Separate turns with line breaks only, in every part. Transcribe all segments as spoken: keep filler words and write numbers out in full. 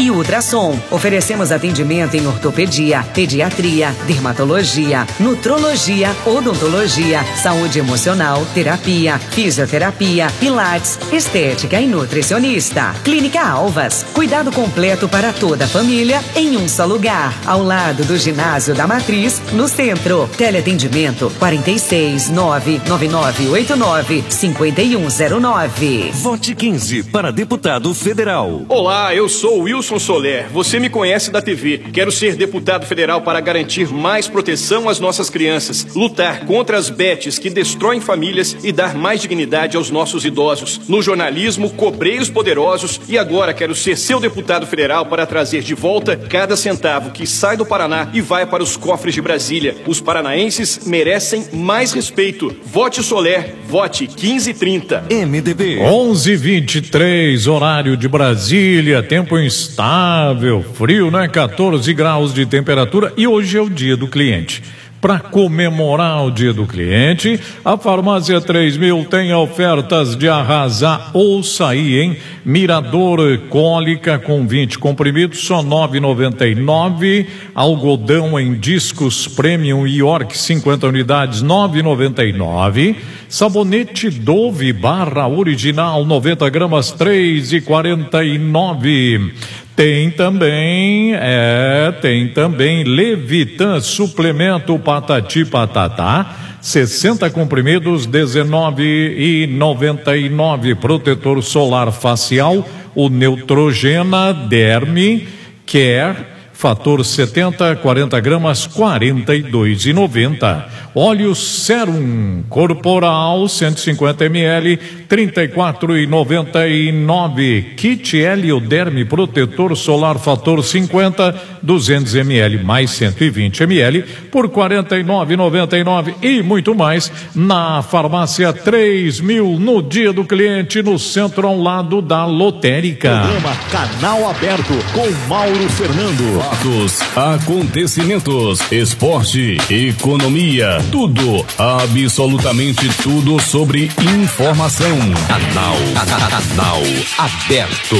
e ultrassom. Oferecemos atendimento em ortopedia, pediatria, dermatologia, nutrologia, odontologia, saúde emocional, terapia, fisioterapia, pilates, estética e nutricionista. Clínica Alvas, cuidado completo para toda a família em um só lugar, ao lado do ginásio da Matriz, no centro. Teleatendimento quarenta e seis, nove nove nove oito nove, cinco um zero nove.
Vote quinze para deputado federal.
Olá, eu sou Wilson Soler. Você me conhece da T V. Quero ser deputado federal para garantir mais proteção às nossas crianças, lutar contra as bets que destroem famílias e dar mais dignidade aos nossos idosos. No jornalismo, cobrei os poderosos e agora quero ser seu deputado federal para trazer de volta cada centavo que sai do Paraná e vai para os cofres de Brasília. Os paranaenses merecem mais respeito. Vote Soler, vote quinze trinta.
M D B.
onze e vinte e três, horário de Brasília, tempo instável, frio, né? quatorze graus de temperatura e hoje é o dia do cliente. Para comemorar o dia do cliente, a Farmácia três mil tem ofertas de arrasar. Ouça aí, hein? Mirador cólica com vinte comprimidos, só nove reais e noventa e nove centavos. Algodão em discos Premium York, cinquenta unidades, nove reais e noventa e nove centavos. Sabonete Dove barra original, noventa gramas, três reais e quarenta e nove centavos. Tem também, é, tem também Levitan suplemento Patati Patatá, sessenta comprimidos, dezenove reais e noventa e nove centavos. Protetor solar facial, o Neutrogena Derme Care, fator setenta, quarenta gramas, quarenta e dois reais e noventa centavos. Óleo Serum Corporal, cento e cinquenta mililitros, trinta e quatro reais e noventa e nove centavos. Kit Helioderme Protetor Solar Fator cinquenta, duzentos mililitros, mais cento e vinte mililitros, por quarenta e nove reais e noventa e nove centavos. E muito mais na Farmácia três mil, no dia do cliente, no centro ao lado da lotérica.
Programa Canal Aberto com Mauro Fernando.
Fatos, acontecimentos, esporte, economia, tudo, absolutamente tudo sobre informação.
Canal, canal aberto.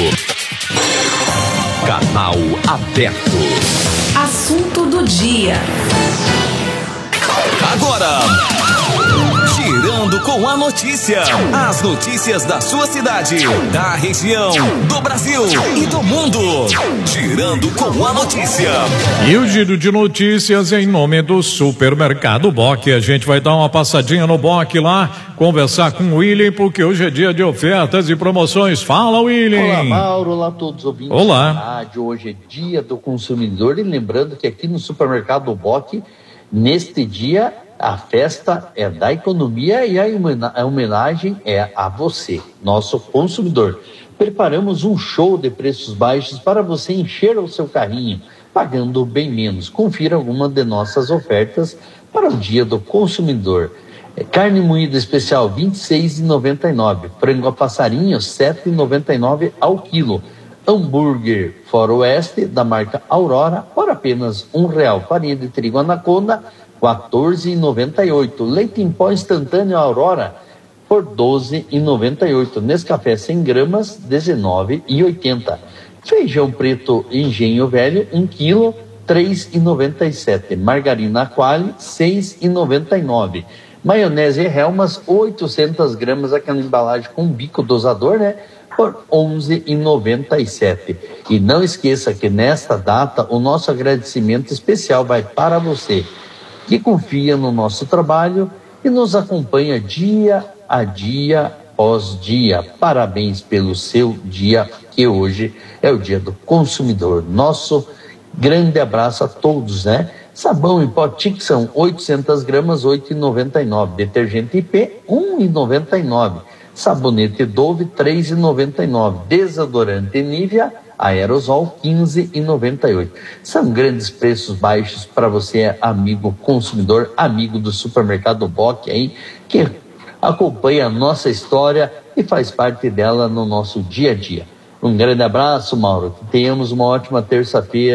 Canal aberto.
Assunto do dia.
Agora, girando com a notícia. As notícias da sua cidade, da região, do Brasil e do mundo. Girando com a notícia.
E o giro de notícias em nome do Supermercado Boc. A gente vai dar uma passadinha no Boc lá, conversar com o William, porque hoje é dia de ofertas e promoções. Fala, William.
Olá, Mauro. Olá a todos os ouvintes.
Olá.
Da rádio. Hoje é dia do consumidor e lembrando que aqui no Supermercado Boc, neste dia, a festa é da economia e a homenagem é a você, nosso consumidor. Preparamos um show de preços baixos para você encher o seu carrinho, pagando bem menos. Confira alguma de nossas ofertas para o dia do consumidor. Carne moída especial, vinte e seis reais e noventa e nove centavos. Frango a passarinho, sete reais e noventa e nove centavos ao quilo. Hambúrguer Faroeste, da marca Aurora, por apenas um real. Farinha de trigo Anaconda, quatorze reais e noventa e oito centavos. Leite em pó instantâneo Aurora, por doze reais e noventa e oito centavos. Nescafé cem gramas, dezenove reais e oitenta centavos. Feijão preto Engenho Velho, um quilo, três reais e noventa e sete centavos. Margarina Quali, seis reais e noventa e nove centavos. Maionese Helmas, oitocentas gramas, aquela embalagem com bico dosador, né? Por onze reais e noventa e sete centavos. E não esqueça que nesta data o nosso agradecimento especial vai para você, que confia no nosso trabalho e nos acompanha dia a dia após dia. Parabéns pelo seu dia, que hoje é o dia do consumidor. Nosso grande abraço a todos, né? Sabão em pó Tixan, oitocentas gramas, oito reais e noventa e nove centavos. Detergente I P, um real e noventa e nove centavos. Sabonete Dove, três reais e noventa e nove centavos. Desodorante Nivea Aerosol, quinze reais e noventa e oito centavos. São grandes preços baixos para você, amigo consumidor, amigo do Supermercado Boc aí, que acompanha a nossa história e faz parte dela no nosso dia a dia. Um grande abraço, Mauro. Que tenhamos uma ótima terça-feira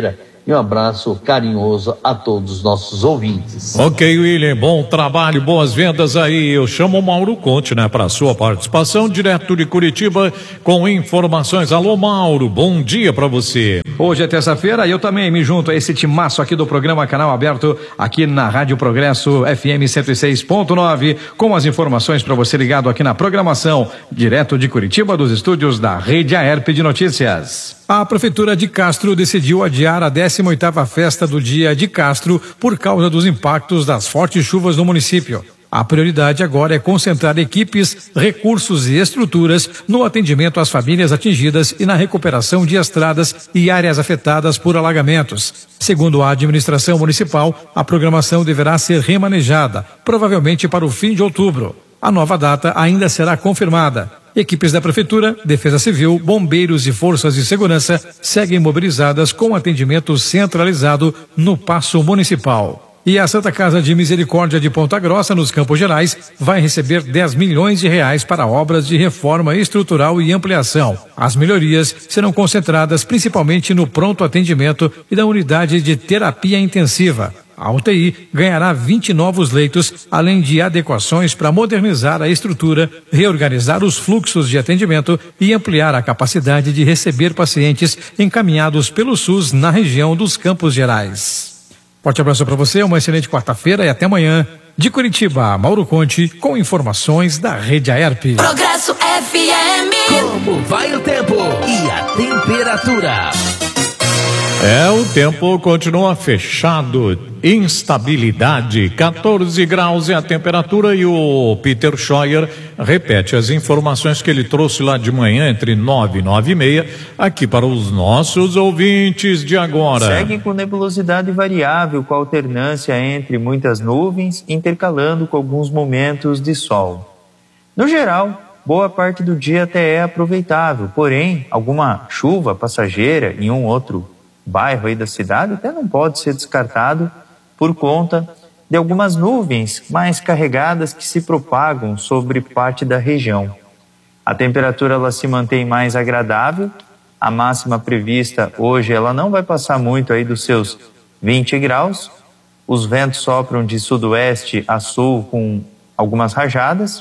e um abraço carinhoso a todos os nossos ouvintes.
Ok, William, bom trabalho, boas vendas aí. Eu chamo o Mauro Conte, né, para sua participação, direto de Curitiba, com informações. Alô, Mauro, bom dia para você.
Hoje é terça-feira e eu também me junto a esse timaço aqui do programa Canal Aberto, aqui na Rádio Progresso F M cento e seis ponto nove, com as informações para você ligado aqui na programação, direto de Curitiba, dos estúdios da Rede Aerp de Notícias. A Prefeitura de Castro decidiu adiar a décima oitava Festa do Dia de Castro por causa dos impactos das fortes chuvas no município. A prioridade agora é concentrar equipes, recursos e estruturas no atendimento às famílias atingidas e na recuperação de estradas e áreas afetadas por alagamentos. Segundo a administração municipal, a programação deverá ser remanejada, provavelmente para o fim de outubro. A nova data ainda será confirmada. Equipes da Prefeitura, Defesa Civil, bombeiros e forças de segurança seguem mobilizadas com atendimento centralizado no Paço Municipal. E a Santa Casa de Misericórdia de Ponta Grossa, nos Campos Gerais, vai receber dez milhões de reais para obras de reforma estrutural e ampliação. As melhorias serão concentradas principalmente no pronto atendimento e da unidade de terapia intensiva. A U T I ganhará vinte novos leitos, além de adequações para modernizar a estrutura, reorganizar os fluxos de atendimento e ampliar a capacidade de receber pacientes encaminhados pelo SUS na região dos Campos Gerais. Forte abraço para você, uma excelente quarta-feira e até amanhã. De Curitiba, Mauro Conte, com informações da Rede Aerp.
Progresso F M.
Como vai o tempo e a temperatura?
É, o tempo continua fechado, instabilidade, quatorze graus é a temperatura e o Peter Scheuer repete as informações que ele trouxe lá de manhã entre nove e nove e meia aqui para os nossos ouvintes de agora.
Segue com nebulosidade variável, com alternância entre muitas nuvens, intercalando com alguns momentos de sol. No geral, boa parte do dia até é aproveitável, porém, alguma chuva passageira em um outro bairro aí da cidade até não pode ser descartado por conta de algumas nuvens mais carregadas que se propagam sobre parte da região. A temperatura ela se mantém mais agradável, a máxima prevista hoje ela não vai passar muito aí dos seus vinte graus, os ventos sopram de sudoeste a sul com algumas rajadas.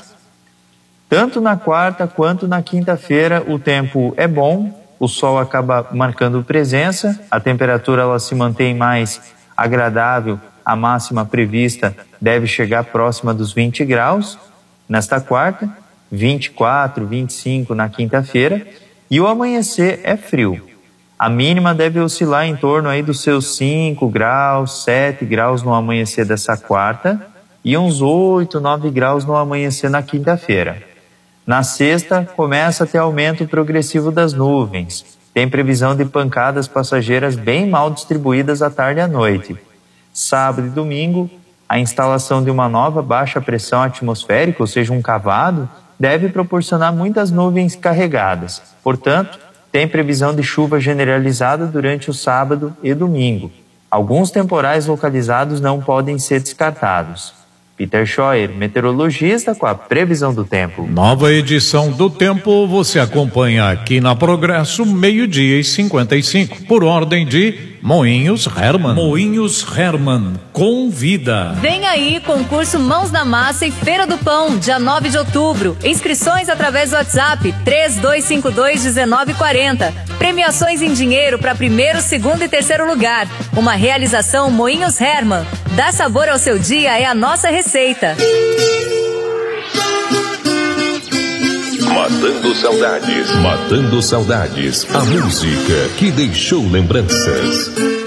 Tanto na quarta quanto na quinta-feira o tempo é bom, o sol acaba marcando presença, a temperatura ela se mantém mais agradável, a máxima prevista deve chegar próxima dos vinte graus nesta quarta, vinte e quatro, vinte e cinco na quinta-feira, e o amanhecer é frio. A mínima deve oscilar em torno aí dos seus cinco graus, sete graus no amanhecer dessa quarta e uns oito, nove graus no amanhecer na quinta-feira. Na sexta, começa a ter aumento progressivo das nuvens. Tem previsão de pancadas passageiras bem mal distribuídas à tarde e à noite. Sábado e domingo, a instalação de uma nova baixa pressão atmosférica, ou seja, um cavado, deve proporcionar muitas nuvens carregadas. Portanto, tem previsão de chuva generalizada durante o sábado e domingo. Alguns temporais localizados não podem ser descartados. Peter Scheuer, meteorologista, com a previsão do tempo.
Nova edição do tempo você acompanha aqui na Progresso, meio-dia e cinquenta e cinco, por ordem de Moinhos Hermann. Moinhos Hermann, convida.
Vem aí, concurso Mãos na Massa e Feira do Pão, dia nove de outubro. Inscrições através do WhatsApp três dois cinco dois, um nove quatro zero. Premiações em dinheiro para primeiro, segundo e terceiro lugar. Uma realização Moinhos Hermann. Dá sabor ao seu dia é a nossa receita.
Matando saudades. Matando saudades. A música que deixou lembranças.